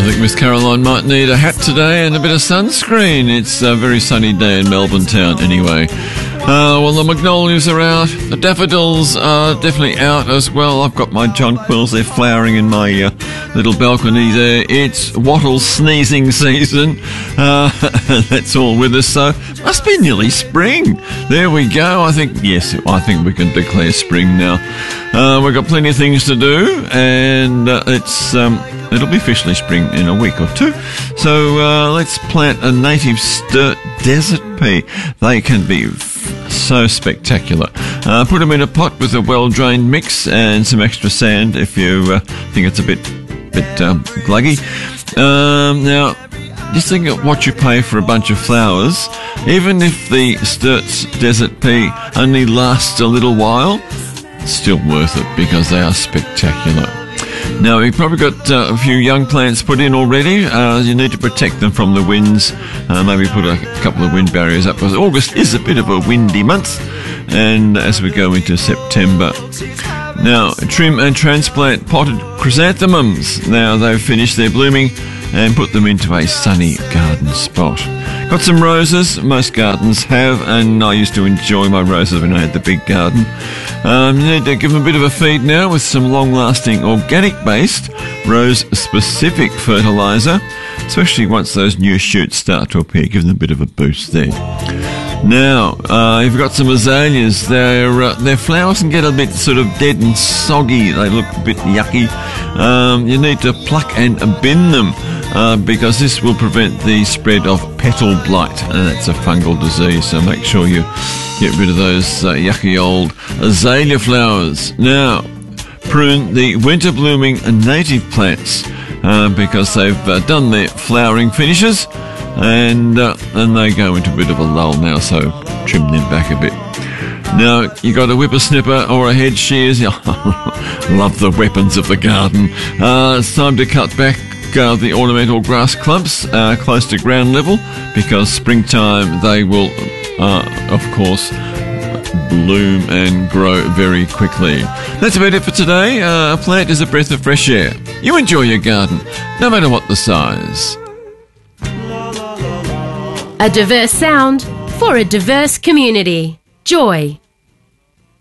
think Miss Caroline might need a hat today and a bit of sunscreen. It's a very sunny day in Melbourne town anyway. Well, the magnolias are out. The daffodils are definitely out as well. I've got my jonquils. They're flowering in my little balcony there. It's wattle sneezing season. That's all with us, so must be nearly spring. There we go. I think we can declare spring now. We've got plenty of things to do, and it'll be officially spring in a week or two. So let's plant a native Sturt desert pea. They can be so spectacular. Put them in a pot with a well-drained mix and some extra sand if you think it's a bit gluggy. Now, just think of what you pay for a bunch of flowers. Even if the Sturt's desert pea only lasts a little while, it's still worth it because they are spectacular. Now, we've probably got a few young plants put in already. You need to protect them from the winds. Maybe put a couple of wind barriers up, because August is a bit of a windy month, and as we go into September. Now, trim and transplant potted chrysanthemums. Now, they've finished their blooming, and put them into a sunny garden spot. Got some roses, most gardens have, and I used to enjoy my roses when I had the big garden. You need to give them a bit of a feed now with some long-lasting organic-based rose-specific fertiliser, especially once those new shoots start to appear. Give them a bit of a boost there. Now, you've got some azaleas. Their flowers can get a bit sort of dead and soggy. They look a bit yucky. You need to pluck and bin them because this will prevent the spread of petal blight, and that's a fungal disease. So make sure you get rid of those yucky old azalea flowers. Now, prune the winter blooming native plants because they've done their flowering finishes. And they go into a bit of a lull now, so trim them back a bit. Now, you got a whippersnipper or a head shears. Love the weapons of the garden. It's time to cut back the ornamental grass clumps close to ground level, because springtime they will, of course, bloom and grow very quickly. That's about it for today. A plant is a breath of fresh air. You enjoy your garden, no matter what the size. A diverse sound for a diverse community. Joy